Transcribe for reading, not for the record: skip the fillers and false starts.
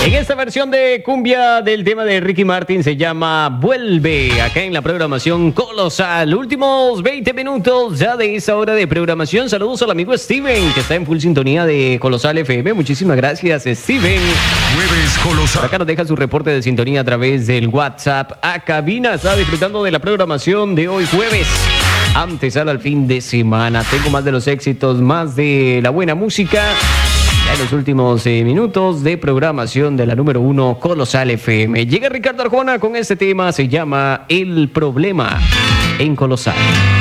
En esta versión de cumbia del tema de Ricky Martin se llama Vuelve, acá en la programación Colosal. Últimos 20 minutos ya de esa hora de programación. Saludos al amigo Steven, que está en full sintonía de Colosal FM. Muchísimas gracias, Steven. Jueves Colosal. Acá nos deja su reporte de sintonía a través del WhatsApp a cabina. Está disfrutando de la programación de hoy jueves. Antesala al fin de semana. Tengo más de los éxitos, más de la buena música. Ya en los últimos minutos de programación de la número 1 Colosal FM. Llega Ricardo Arjona con este tema, se llama El Problema en Colosal.